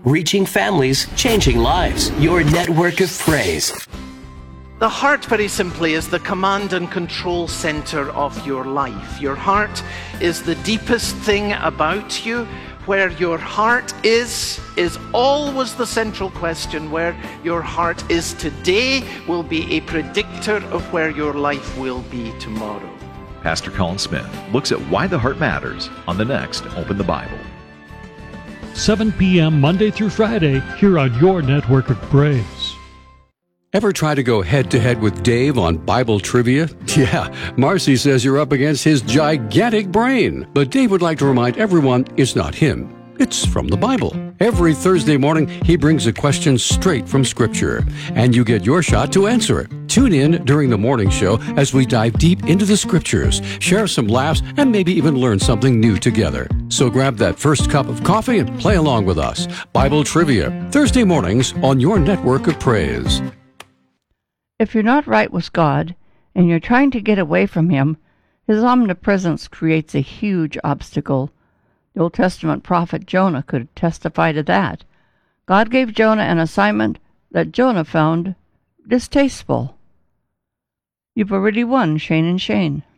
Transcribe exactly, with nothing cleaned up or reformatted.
reaching families, changing lives. Your network of praise. The heart, very simply, is the command and control center of your life. Your heart is the deepest thing about you. Where your heart is, is always the central question. Where your heart is today will be a predictor of where your life will be tomorrow. Pastor Colin Smith looks at why the heart matters on the next Open the Bible. seven p.m. Monday through Friday here on your network of praise. Ever try to go head-to-head with Dave on Bible trivia? Yeah, Marcy says you're up against his gigantic brain. But Dave would like to remind everyone it's not him. It's from the Bible. Every Thursday morning, he brings a question straight from Scripture, and you get your shot to answer it. Tune in during the morning show as we dive deep into the Scriptures, share some laughs, and maybe even learn something new together. So grab that first cup of coffee and play along with us. Bible Trivia, Thursday mornings on your network of praise. If you're not right with God and you're trying to get away from Him, His omnipresence creates a huge obstacle. The Old Testament prophet Jonah could testify to that. God gave Jonah an assignment that Jonah found distasteful. You've already won, Shane and Shane.